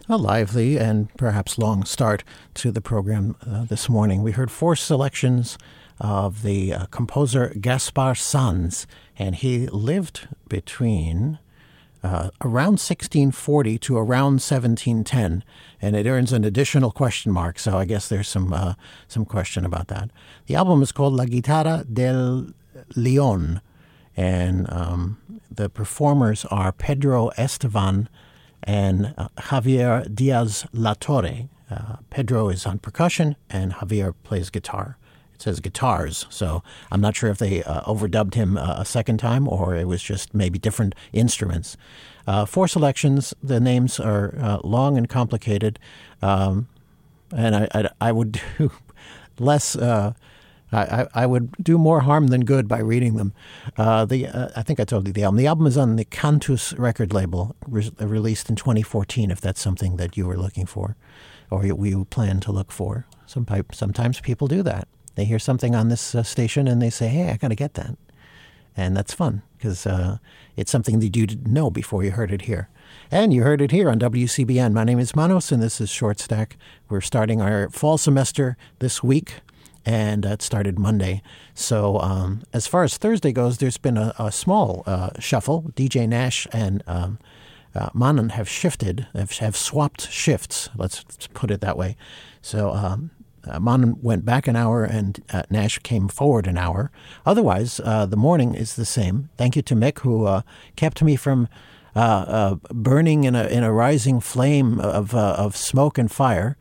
A lively and perhaps long start to the program this morning. We heard four selections of the composer Gaspar Sanz, and he lived between around 1640 to around 1710, and it earns an additional question mark, so I guess there's some question about that. The album is called La Guitarra del León, and the performers are Pedro Estevan and Javier Diaz-Latorre. Pedro is on percussion, and Javier plays guitar. It says guitars, so I'm not sure if they overdubbed him a second time or it was just maybe different instruments. Four selections. The names are long and complicated, and I would do less... I would do more harm than good by reading them. I think I told you the album. The album is on the Cantus record label, released in 2014, if that's something that you were looking for or you plan to look for. Sometimes people do that. They hear something on this station and they say, hey, I got to get that. And that's fun because it's something that you didn't know before you heard it here. And you heard it here on WCBN. My name is Manos, and this is Short Stack. We're starting our fall semester this week. And it started Monday. So as far as Thursday goes, there's been a small shuffle. DJ Nash and Manon have shifted, have swapped shifts, let's put it that way. So Manon went back an hour and Nash came forward an hour. Otherwise, the morning is the same. Thank you to Mick, who kept me from burning in a rising flame of smoke and fire.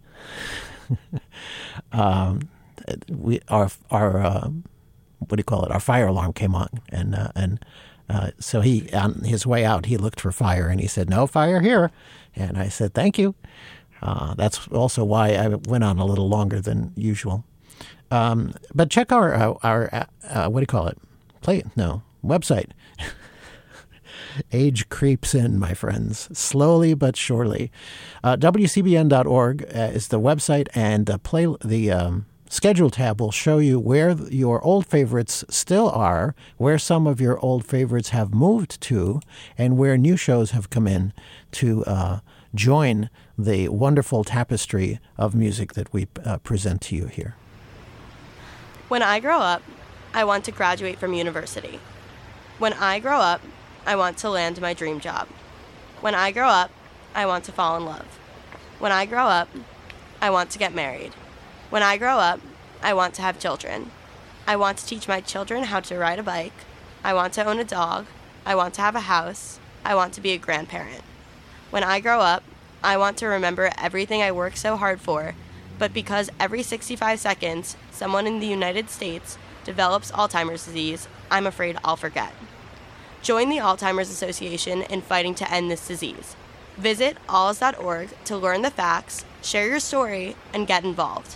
Our what do you call it? Our fire alarm came on, and so he, on his way out, he looked for fire, and he said, "No fire here," and I said, "Thank you." That's also why I went on a little longer than usual. But check our what do you call it? Website. Age creeps in, my friends, slowly but surely. WCBN.org is the website, and the schedule tab will show you where your old favorites still are, where some of your old favorites have moved to, and where new shows have come in to join the wonderful tapestry of music that we present to you here. When I grow up, I want to graduate from university. When I grow up, I want to land my dream job. When I grow up, I want to fall in love. When I grow up, I want to get married. When I grow up, I want to have children. I want to teach my children how to ride a bike. I want to own a dog. I want to have a house. I want to be a grandparent. When I grow up, I want to remember everything I worked so hard for, but because every 65 seconds, someone in the United States develops Alzheimer's disease, I'm afraid I'll forget. Join the Alzheimer's Association in fighting to end this disease. Visit alz.org to learn the facts, share your story, and get involved.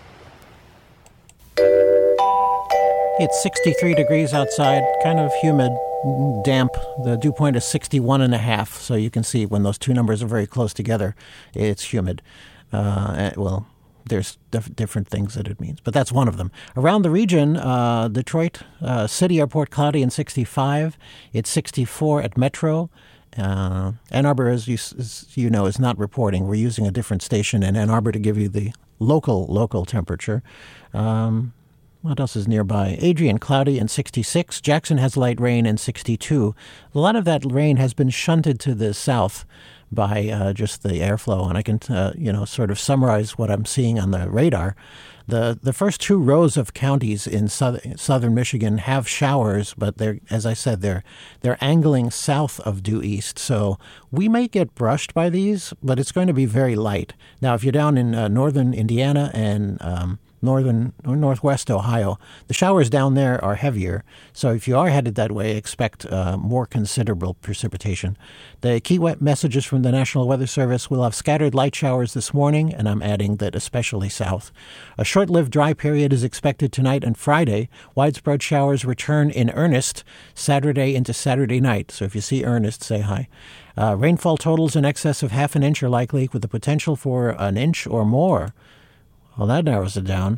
It's 63 degrees outside, kind of humid, damp. The dew point is 61.5, so you can see when those two numbers are very close together, it's humid. There's different things that it means, but that's one of them. Around the region, Detroit City Airport, cloudy and 65. It's 64 at Metro. Ann Arbor, as you know, is not reporting. We're using a different station in Ann Arbor to give you the local temperature. What else is nearby? Adrian, cloudy and 66. Jackson has light rain and 62. A lot of that rain has been shunted to the south by just the airflow, and I can sort of summarize what I'm seeing on the radar. The first two rows of counties in southern Michigan have showers, but they're, as I said, they're angling south of due east. So we may get brushed by these, but it's going to be very light. Now, if you're down in northern Indiana and northern or northwest Ohio, the showers down there are heavier. So if you are headed that way, expect more considerable precipitation. The key messages from the National Weather Service: will have scattered light showers this morning, and I'm adding that especially south. A short-lived dry period is expected tonight and Friday. Widespread showers return in earnest Saturday into Saturday night. So if you see Ernest, say hi. Rainfall totals in excess of half an inch are likely, with the potential for an inch or more. Well, that narrows it down.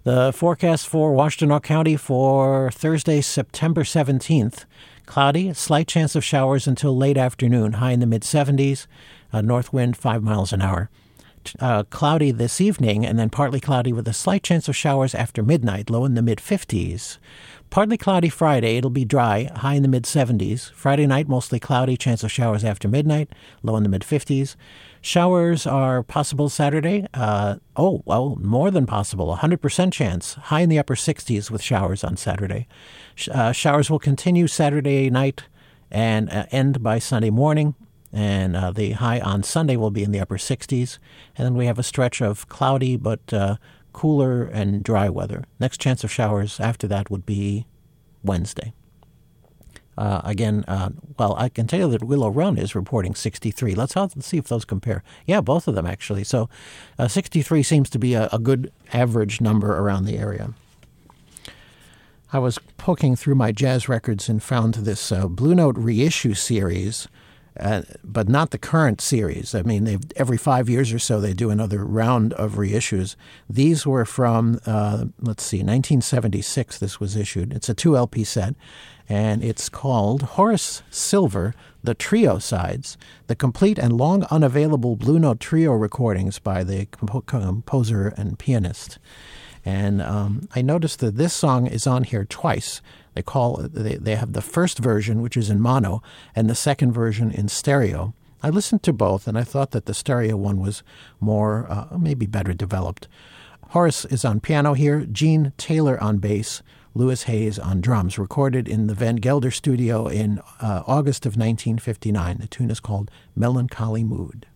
The forecast for Washtenaw County for Thursday, September 17th. Cloudy, slight chance of showers until late afternoon, high in the mid-70s, north wind 5 miles an hour. Cloudy this evening, and then partly cloudy with a slight chance of showers after midnight, low in the mid-50s. Partly cloudy Friday, it'll be dry, high in the mid-70s. Friday night, mostly cloudy, chance of showers after midnight, low in the mid-50s. Showers are possible Saturday. More than possible, 100% chance, high in the upper 60s with showers on Saturday. Showers will continue Saturday night and end by Sunday morning. And the high on Sunday will be in the upper 60s. And then we have a stretch of cloudy but cooler and dry weather. Next chance of showers after that would be Wednesday. I can tell you that Willow Run is reporting 63. Let's see if those compare. Yeah, both of them, actually. So 63 seems to be a good average number around the area. I was poking through my jazz records and found this Blue Note reissue series, but not the current series. I mean, every 5 years or so they do another round of reissues. These were from, 1976 this was issued. It's a 2 LP set, and it's called Horace Silver, The Trio Sides, the complete and long unavailable Blue Note trio recordings by the composer and pianist. And I noticed that this song is on here twice. They have the first version, which is in mono, and the second version in stereo. I listened to both, and I thought that the stereo one was more, maybe better developed. Horace is on piano here, Gene Taylor on bass, Louis Hayes on drums, recorded in the Van Gelder studio in August of 1959. The tune is called Melancholy Mood.